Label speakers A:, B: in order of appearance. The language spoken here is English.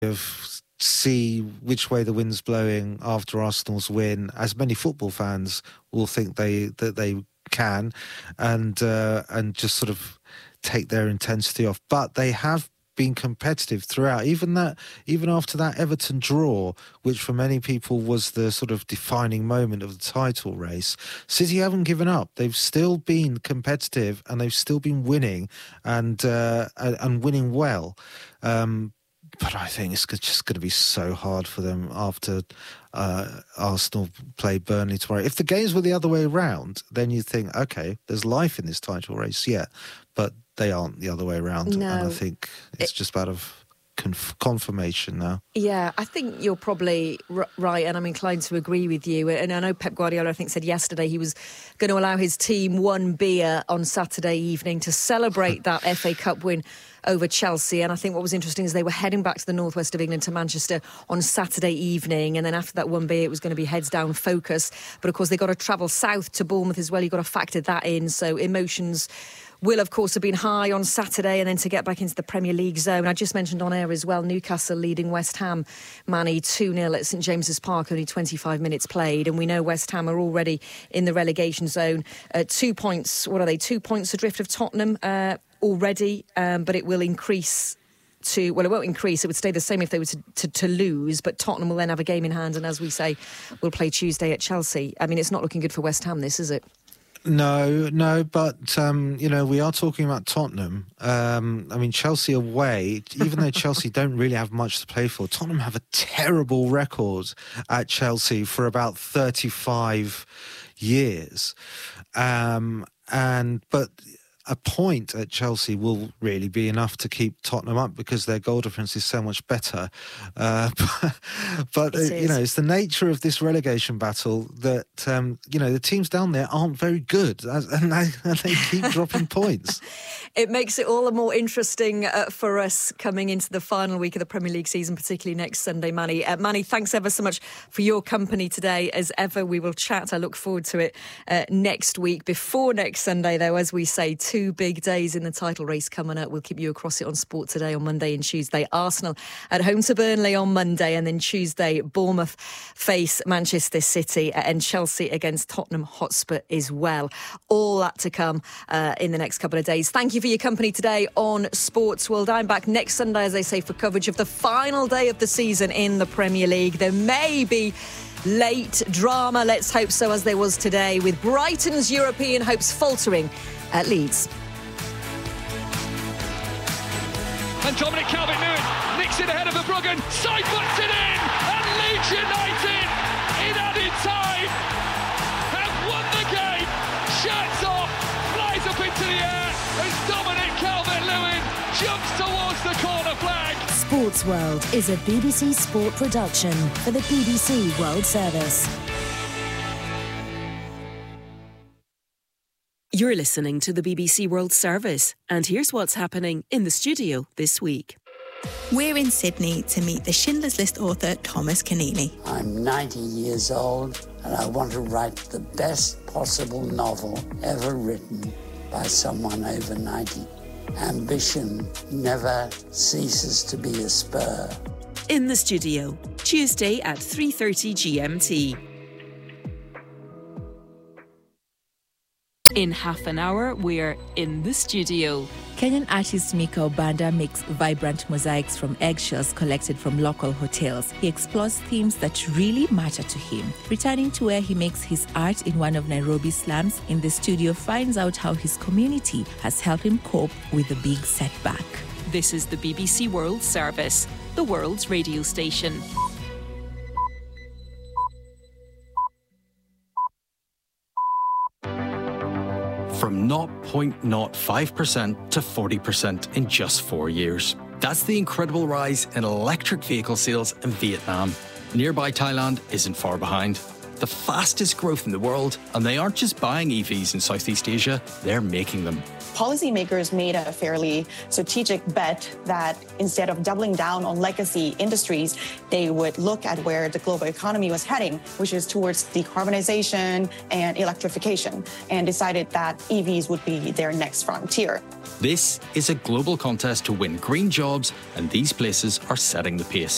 A: of see which way the wind's blowing after Arsenal's win, as many football fans will think that they can, and just sort of take their intensity off. But they have been competitive throughout, even after that Everton draw, which for many people was the sort of defining moment of the title race. City haven't given up. They've still been competitive, and they've still been winning, and winning well. But I think it's just going to be so hard for them after Arsenal play Burnley tomorrow. If the games were the other way around, then you'd think, okay, there's life in this title race, yeah. But they aren't the other way around.
B: No.
A: And I think it's just about confirmation now.
B: Yeah, I think you're probably right, and I'm inclined to agree with you. And I know Pep Guardiola, I think, said yesterday he was going to allow his team one beer on Saturday evening to celebrate that FA Cup win over Chelsea. And I think what was interesting is they were heading back to the northwest of England, to Manchester, on Saturday evening, and then after that one beer it was going to be heads down focus. But of course they've got to travel south to Bournemouth as well. You've got to factor that in, so emotions will of course have been high on Saturday, and then to get back into the Premier League zone. I just mentioned on air as well, Newcastle leading West Ham, Manny, 2-0 at St James's Park, only 25 minutes played, and we know West Ham are already in the relegation zone. 2 points, what are they, 2 points adrift of Tottenham already, but it will increase to, well, it won't increase, it would stay the same if they were to lose, but Tottenham will then have a game in hand, and as we say, will play Tuesday at Chelsea. I mean, it's not looking good for West Ham, this, is it?
A: No, but, we are talking about Tottenham. I mean, Chelsea away, even though Chelsea don't really have much to play for, Tottenham have a terrible record at Chelsea for about 35 years. But a point at Chelsea will really be enough to keep Tottenham up, because their goal difference is so much better. But it's the nature of this relegation battle that, the teams down there aren't very good, and they keep dropping points.
B: It makes it all the more interesting for us coming into the final week of the Premier League season, particularly next Sunday, Manny. Manny, thanks ever so much for your company today. As ever, we will chat. I look forward to it next week. Before next Sunday, though, as we say, 2 big days in the title race coming up. We'll keep you across it on Sport Today on Monday and Tuesday. Arsenal at home to Burnley on Monday, and then Tuesday, Bournemouth face Manchester City, and Chelsea against Tottenham Hotspur as well. All that to come in the next couple of days. Thank you for your company today on Sports World. I'm back next Sunday, as I say, for coverage of the final day of the season in the Premier League. There may be late drama, let's hope so, as there was today, with Brighton's European hopes faltering at Leeds.
C: And Dominic Calvert-Lewin nicks it ahead of Verbruggen, side puts it in, and Leeds United in added time have won the game. Shirts off, flies up into the air as Dominic Calvert-Lewin jumps towards the corner flag.
D: Sports World is a BBC Sport production for the BBC World Service.
E: You're listening to the BBC World Service, and here's what's happening in the studio this week.
F: We're in Sydney to meet the Schindler's List author Thomas Keneally.
G: I'm 90 years old, and I want to write the best possible novel ever written by someone over 90. Ambition never ceases to be a spur.
E: In the studio, Tuesday at 3:30 GMT. In half an hour, we're in the studio.
H: Kenyan artist Mika Obanda makes vibrant mosaics from eggshells collected from local hotels. He explores themes that really matter to him. Returning to where he makes his art in one of Nairobi's slums, In the Studio finds out how his community has helped him cope with the big setback.
E: This is the BBC World Service, the world's radio station.
I: From 0.05% to 40% in just 4 years. That's the incredible rise in electric vehicle sales in Vietnam. Nearby Thailand isn't far behind. The fastest growth in the world, and they aren't just buying EVs in Southeast Asia, they're making them.
J: Policymakers made a fairly strategic bet that instead of doubling down on legacy industries, they would look at where the global economy was heading, which is towards decarbonization and electrification, and decided that EVs would be their next frontier.
I: This is a global contest to win green jobs, and these places are setting the pace.